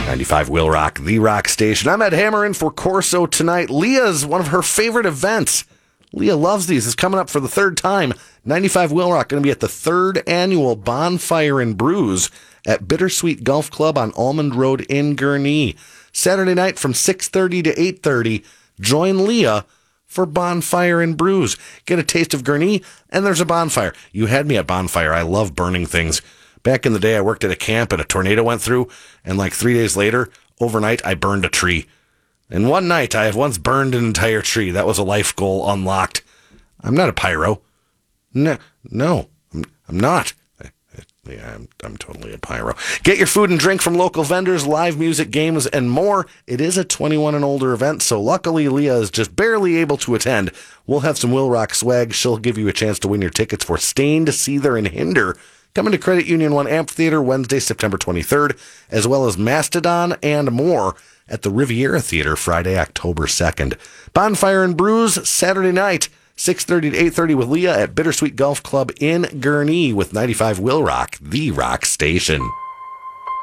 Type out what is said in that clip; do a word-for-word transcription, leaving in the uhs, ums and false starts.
ninety-five Will Rock, the rock station. I'm Ed Hammer in for Corso tonight. Leah's one of her favorite events. Leah loves these. It's coming up for the third time. ninety-five Will Rock going to be at the third annual Bonfire and Brews at Bittersweet Golf Club on Almond Road in Gurnee. Saturday night from six thirty to eight thirty. Join Leah for Bonfire and Brews. Get a taste of Gurnee, and there's a bonfire. You had me at bonfire. I love burning things. Back in the day, I worked at a camp, and a tornado went through, and like three days later, overnight, I burned a tree. And one night, I have once burned an entire tree. That was a life goal unlocked. I'm not a pyro. No, no, I'm, I'm not. Yeah, I'm, I'm totally a pyro. Get your food and drink from local vendors, live music, games, and more. It is a twenty-one and older event, so luckily Leah is just barely able to attend. We'll have some Will Rock swag. She'll give you a chance to win your tickets for Stained, Seether, and Hinder, coming to Credit Union one Amphitheater Wednesday, September twenty-third, as well as Mastodon and more at the Riviera Theater Friday, October second. Bonfire and Brews Saturday night, six thirty to eight thirty with Leah at Bittersweet Golf Club in Gurnee with ninety-five Will Rock, the rock station.